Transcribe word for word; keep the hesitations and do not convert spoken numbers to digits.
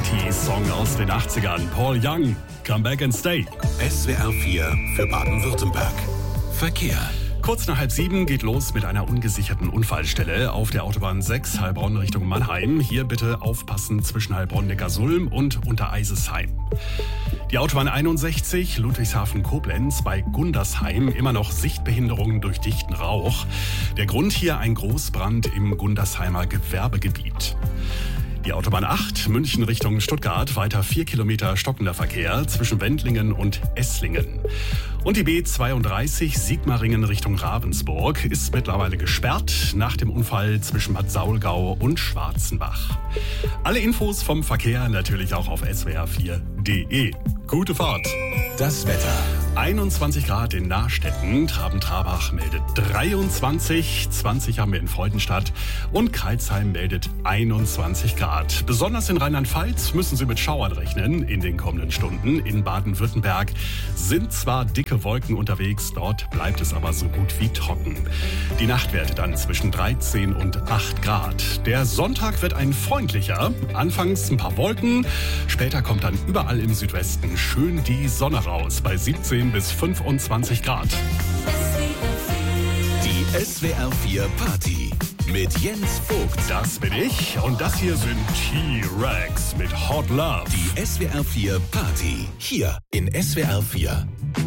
Party-Song aus den achtzigern. Paul Young, Come Back and Stay. S W R vier für Baden-Württemberg. Verkehr. Kurz nach halb sieben geht los mit einer ungesicherten Unfallstelle auf der Autobahn sechs Heilbronn Richtung Mannheim. Hier bitte aufpassen zwischen Heilbronn-Neckarsulm und Untereisesheim. Die Autobahn einundsechzig Ludwigshafen-Koblenz bei Gundersheim, immer noch Sichtbehinderungen durch dichten Rauch. Der Grund hier ein Großbrand im Gundersheimer Gewerbegebiet. Die Autobahn acht München Richtung Stuttgart, weiter vier Kilometer stockender Verkehr zwischen Wendlingen und Esslingen. Und die B zweiunddreißig Sigmaringen Richtung Ravensburg ist mittlerweile gesperrt nach dem Unfall zwischen Bad Saulgau und Schwarzenbach. Alle Infos vom Verkehr natürlich auch auf S W R vier punkt de. Gute Fahrt! Das Wetter. einundzwanzig Grad in Nahstetten, Traben-Trabach meldet dreiundzwanzig, zwanzig haben wir in Freudenstadt und Kreilsheim meldet einundzwanzig Grad. Besonders in Rheinland-Pfalz müssen Sie mit Schauern rechnen in den kommenden Stunden. In Baden-Württemberg sind zwar dicke Wolken unterwegs, dort bleibt es aber so gut wie trocken. Die Nachtwerte dann zwischen dreizehn und acht Grad. Der Sonntag wird ein freundlicher, anfangs ein paar Wolken, später kommt dann überall im Südwesten schön die Sonne raus bei siebzehn bis fünfundzwanzig Grad. Die S W R vier Party mit Jens Vogt. Das bin ich und das hier sind T-Rex mit Hot Love. Die S W R vier Party hier in S W R vier.